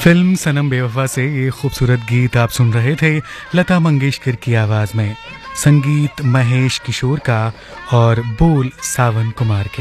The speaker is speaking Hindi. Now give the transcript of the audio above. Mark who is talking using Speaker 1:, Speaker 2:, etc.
Speaker 1: फिल्म सनम बेवफा से ये खूबसूरत गीत आप सुन रहे थे लता मंगेशकर की आवाज में। संगीत महेश किशोर का और बोल सावन कुमार के।